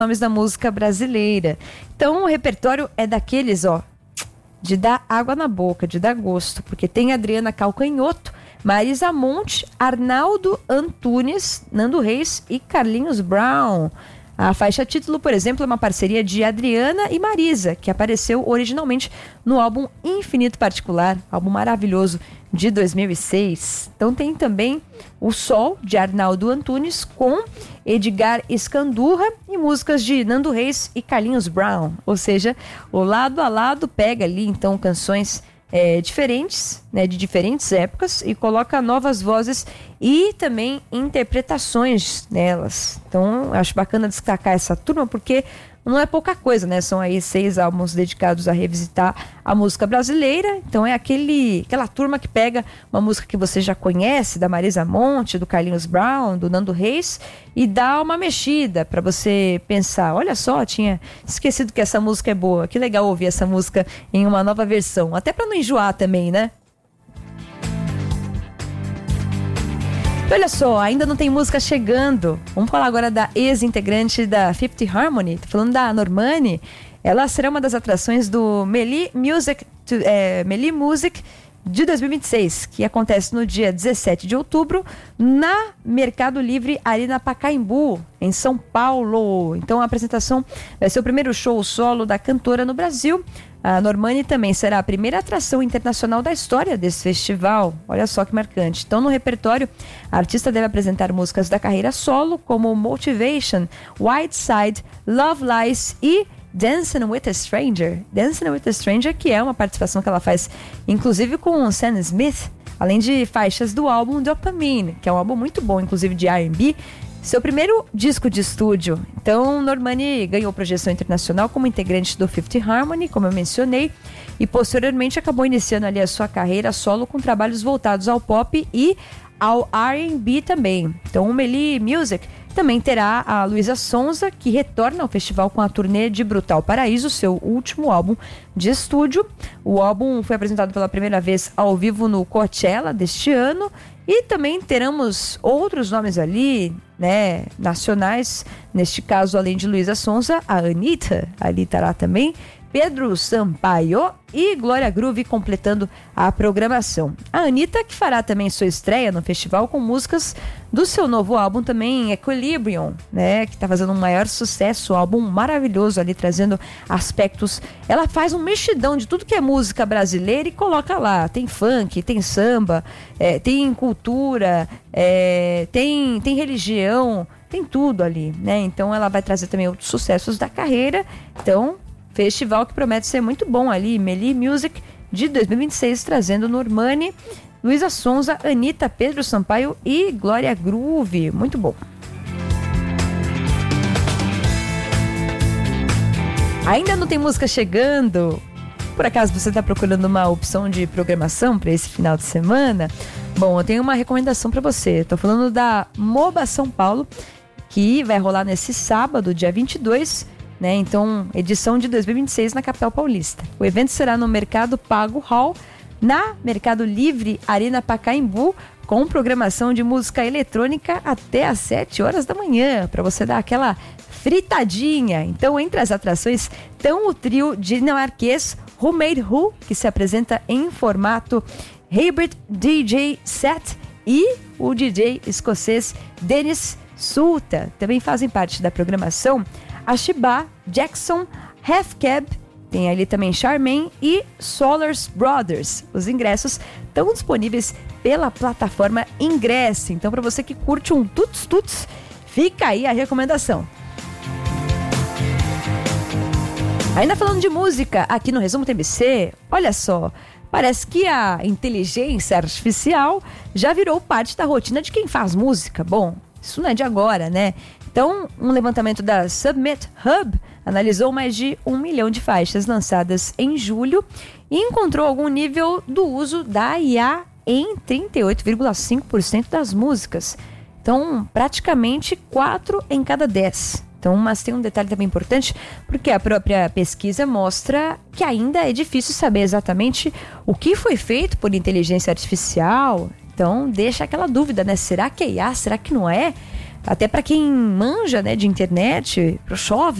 nomes da música brasileira. Então o repertório é daqueles, de dar água na boca, de dar gosto, porque tem Adriana Calcanhoto, Marisa Monte, Arnaldo Antunes, Nando Reis e Carlinhos Brown. A faixa título, por exemplo, é uma parceria de Adriana e Marisa, que apareceu originalmente no álbum Infinito Particular, álbum maravilhoso de 2006. Então tem também O Sol, de Arnaldo Antunes, com Edgar Escandurra e músicas de Nando Reis e Carlinhos Brown. Ou seja, o lado a lado pega ali, então, canções diferentes, né, de diferentes épocas, e coloca novas vozes e também interpretações nelas. Então, eu acho bacana destacar essa turma, porque não é pouca coisa, né? São aí 6 álbuns dedicados a revisitar a música brasileira. Então é aquela turma que pega uma música que você já conhece, da Marisa Monte, do Carlinhos Brown, do Nando Reis, e dá uma mexida para você pensar, olha só, tinha esquecido que essa música é boa, que legal ouvir essa música em uma nova versão, até para não enjoar também, né? Olha só, ainda não tem música chegando. Vamos falar agora da ex-integrante da Fifth Harmony. Tô falando da Normani. Ela será uma das atrações do Meli Music de 2026, que acontece no dia 17 de outubro na Mercado Livre Arena Pacaembu, em São Paulo. Então a apresentação vai ser o primeiro show solo da cantora no Brasil. A Normani também será a primeira atração internacional da história desse festival. Olha só que marcante. Então, no repertório, a artista deve apresentar músicas da carreira solo, como Motivation, White Side, Love Lies e Dancing with a Stranger. Dancing with a Stranger, que é uma participação que ela faz, inclusive, com Sam Smith, além de faixas do álbum Dopamine, que é um álbum muito bom, inclusive de R&B, seu primeiro disco de estúdio. Então, Normani ganhou projeção internacional como integrante do Fifth Harmony, como eu mencionei, e posteriormente acabou iniciando ali a sua carreira solo com trabalhos voltados ao pop e ao R&B também. Então, o Meli Music também terá a Luísa Sonza, que retorna ao festival com a turnê de Brutal Paraíso, seu último álbum de estúdio. O álbum foi apresentado pela primeira vez ao vivo no Coachella deste ano. E também teremos outros nomes ali, né, nacionais. Neste caso, além de Luísa Sonza, a Anitta ali estará também, Pedro Sampaio e Glória Groove completando a programação. A Anitta, que fará também sua estreia no festival com músicas do seu novo álbum também, Equilibrium, né, que está fazendo um maior sucesso, um álbum maravilhoso ali, trazendo aspectos. Ela faz um mexidão de tudo que é música brasileira e coloca lá. Tem funk, tem samba, tem cultura, tem religião, tem tudo ali, né? Então ela vai trazer também outros sucessos da carreira. Então, festival que promete ser muito bom ali, Meli Music de 2026, trazendo Normani, Luísa Sonza, Anitta, Pedro Sampaio e Glória Groove. Muito bom. Ainda não tem música chegando? Por acaso você está procurando uma opção de programação para esse final de semana? Bom, eu tenho uma recomendação para você. Estou falando da MOBA São Paulo, que vai rolar nesse sábado, dia 22, né? Então, edição de 2026 na capital paulista. O evento será no Mercado Pago Hall, na Mercado Livre Arena Pacaembu, com programação de música eletrônica até às 7 horas da manhã, para você dar aquela fritadinha. Então, entre as atrações, estão o trio dinamarquês Who Made Who, que se apresenta em formato Hybrid DJ Set, e o DJ escocês Dennis Sulta. Também fazem parte da programação a Shiba, Jackson, Half Cab, tem ali também Charmaine e Solars Brothers. Os ingressos estão disponíveis pela plataforma Ingresse. Então, para você que curte um tuts-tuts, fica aí a recomendação. Ainda falando de música, aqui no Resumo TBC, olha só, parece que a inteligência artificial já virou parte da rotina de quem faz música. Bom, isso não é de agora, né? Então, um levantamento da Submit Hub analisou mais de 1 milhão de faixas lançadas em julho e encontrou algum nível do uso da IA em 38,5% das músicas. Então, praticamente 4 em cada 10. Então, mas tem um detalhe também importante, porque a própria pesquisa mostra que ainda é difícil saber exatamente o que foi feito por inteligência artificial. Então, deixa aquela dúvida, né? Será que é IA? Será que não é? até para quem manja, né, de internet, chove